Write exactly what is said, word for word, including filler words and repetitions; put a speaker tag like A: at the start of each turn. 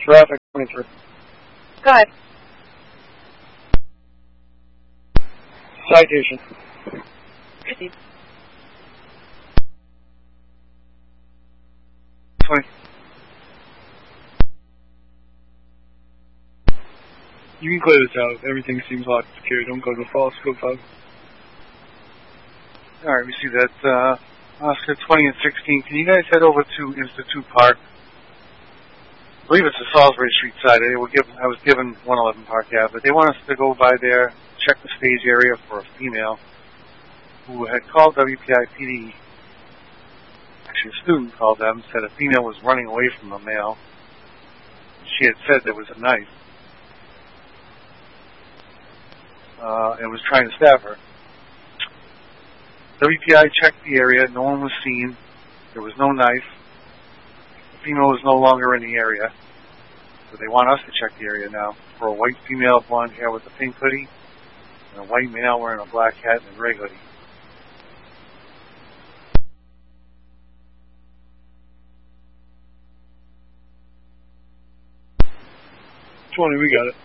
A: Traffic twenty-three.
B: Go ahead.
A: Citation.
B: Proceed.
A: twenty. You can clear this out. Everything seems locked and secure. Don't go to false scope out. Alright, we see that uh, Oscar twenty and sixteen. Can you guys head over to Institute Park? I believe it's the Salisbury Street side. They were given, I was given one eleven Park Ave, but they want us to go by there, check the stage area for a female who had called W P I P D. Actually, a student called them, said a female was running away from a male. She had said there was a knife uh, and was trying to stab her. W P I checked the area. No one was seen. There was no knife. The female was no longer in the area. So they want us to check the area now for a white female, blonde hair with a pink hoodie, and a white male wearing a black hat and a gray hoodie. twenty, we got it.